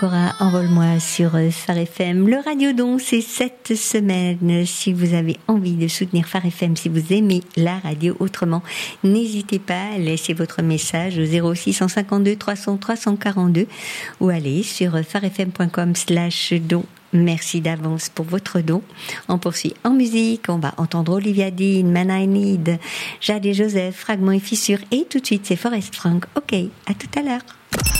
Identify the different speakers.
Speaker 1: Cora, envole-moi sur Phare FM. Le Radio Don, c'est cette semaine. Si vous avez envie de soutenir Phare FM, si vous aimez la radio autrement, n'hésitez pas à laisser votre message au 0652 300 342 ou allez sur pharefm.com/don. Merci d'avance pour votre don. On poursuit en musique. On va entendre Olivia Dean, Man I Need, Jade et Joseph, Fragments et Fissures. Et tout de suite, c'est Forest Frank. Ok, à tout à l'heure.